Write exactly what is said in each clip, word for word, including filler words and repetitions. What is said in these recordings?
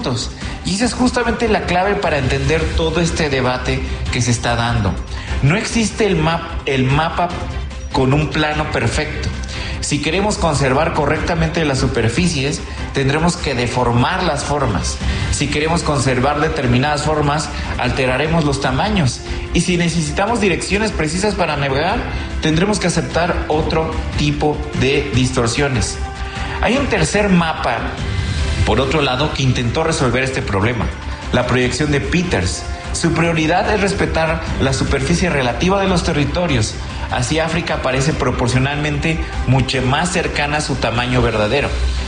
Y esa es justamente la clave para entender todo este debate que se está dando. No existe el, map, el mapa con un plano perfecto. Si queremos conservar correctamente las superficies, tendremos que deformar las formas. Si queremos conservar determinadas formas, alteraremos los tamaños. Y si necesitamos direcciones precisas para navegar, tendremos que aceptar otro tipo de distorsiones. Hay un tercer mapa, por otro lado, que intentó resolver este problema, la proyección de Peters. Su prioridad es respetar la superficie relativa de los territorios. Así África parece proporcionalmente mucho más cercana a su tamaño verdadero.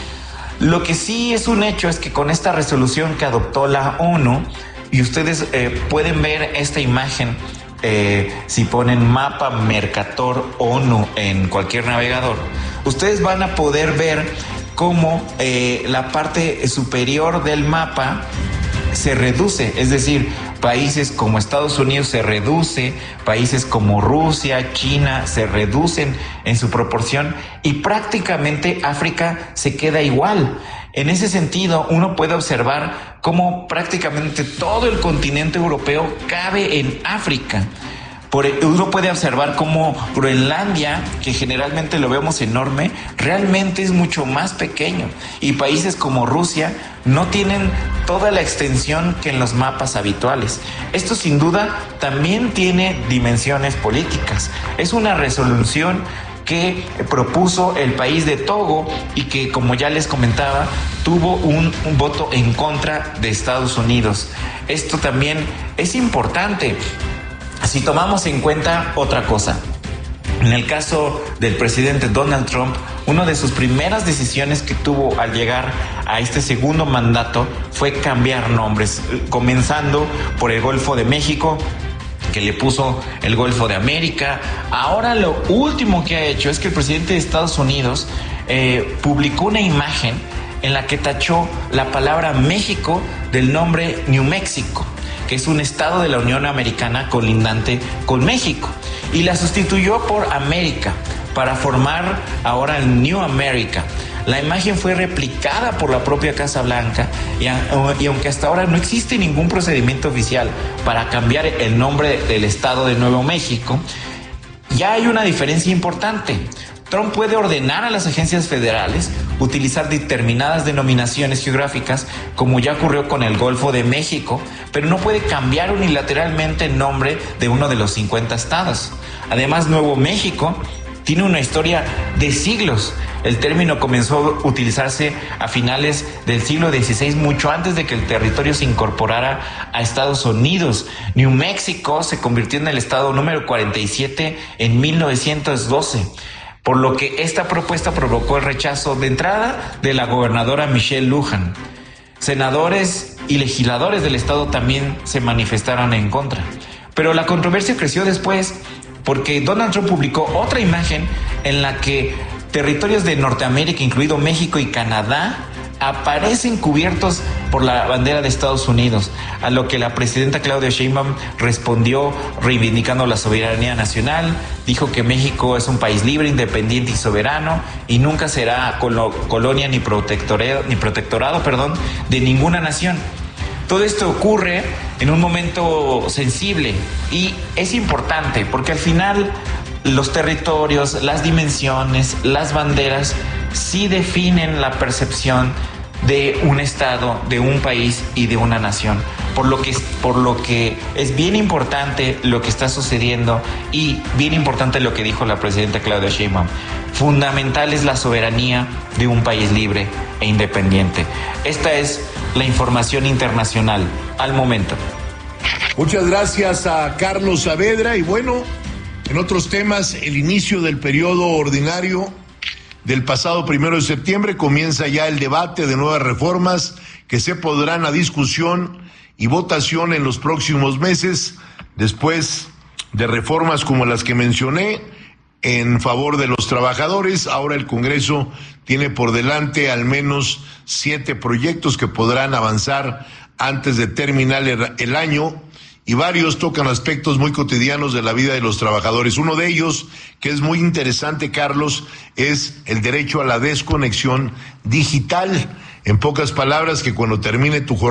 Lo que sí es un hecho es que con esta resolución que adoptó la ONU, y ustedes eh, pueden ver esta imagen eh, si ponen mapa Mercator ONU en cualquier navegador, ustedes van a poder ver cómo eh, la parte superior del mapa se reduce, es decir, países como Estados Unidos se reduce, países como Rusia, China se reducen en su proporción y prácticamente África se queda igual. En ese sentido, uno puede observar cómo prácticamente todo el continente europeo cabe en África. Por, uno puede observar cómo Groenlandia, que generalmente lo vemos enorme, realmente es mucho más pequeño. Y países como Rusia no tienen toda la extensión que en los mapas habituales. Esto sin duda también tiene dimensiones políticas. Es una resolución que propuso el país de Togo y que, como ya les comentaba, tuvo un, un voto en contra de Estados Unidos. Esto también es importante si tomamos en cuenta otra cosa. En el caso del presidente Donald Trump, una de sus primeras decisiones que tuvo al llegar a este segundo mandato fue cambiar nombres, comenzando por el Golfo de México, que le puso el Golfo de América. Ahora lo último que ha hecho es que el presidente de Estados Unidos eh, publicó una imagen en la que tachó la palabra México del nombre New Mexico, que es un estado de la Unión Americana colindante con México, y la sustituyó por América para formar ahora el New America. La imagen fue replicada por la propia Casa Blanca y, y aunque hasta ahora no existe ningún procedimiento oficial para cambiar el nombre del estado de Nuevo México, ya hay una diferencia importante. Trump puede ordenar a las agencias federales utilizar determinadas denominaciones geográficas, como ya ocurrió con el Golfo de México, pero no puede cambiar unilateralmente el nombre de uno de los cincuenta estados. Además, Nuevo México tiene una historia de siglos. El término comenzó a utilizarse a finales del siglo dieciséis, mucho antes de que el territorio se incorporara a Estados Unidos. New Mexico se convirtió en el estado número cuarenta y siete en mil novecientos doce. Por lo que esta propuesta provocó el rechazo de entrada de la gobernadora Michelle Lujan. Senadores y legisladores del estado también se manifestaron en contra. Pero la controversia creció después porque Donald Trump publicó otra imagen en la que territorios de Norteamérica, incluido México y Canadá, aparecen cubiertos por la bandera de Estados Unidos, a lo que la presidenta Claudia Sheinbaum respondió reivindicando la soberanía nacional. Dijo que México es un país libre, independiente y soberano y nunca será colo- colonia ni protectorado, ni protectorado, perdón, de ninguna nación. Todo esto ocurre en un momento sensible y es importante porque al final los territorios, las dimensiones, las banderas sí definen la percepción de un estado, de un país y de una nación. Por lo que, por lo que es bien importante lo que está sucediendo y bien importante lo que dijo la presidenta Claudia Sheinbaum. Fundamental es la soberanía de un país libre e independiente. Esta es la información internacional al momento. Muchas gracias a Carlos Saavedra. Y bueno, en otros temas, el inicio del periodo ordinario del pasado primero de septiembre comienza ya el debate de nuevas reformas que se pondrán a discusión y votación en los próximos meses, después de reformas como las que mencioné en favor de los trabajadores. Ahora el Congreso tiene por delante al menos siete proyectos que podrán avanzar antes de terminar el, el año, y varios tocan aspectos muy cotidianos de la vida de los trabajadores. Uno de ellos, que es muy interesante, Carlos, es el derecho a la desconexión digital. En pocas palabras, que cuando termine tu jornada